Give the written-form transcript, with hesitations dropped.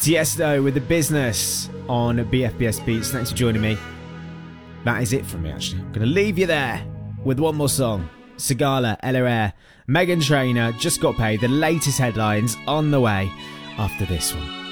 Tiesto with The Business on BFBS Beats. Thanks for joining me. That is it from me, actually. I'm going to leave you there with one more song. Sigala, LRR, Meghan Trainor, Just Got Paid. The latest headlines on the way after this one.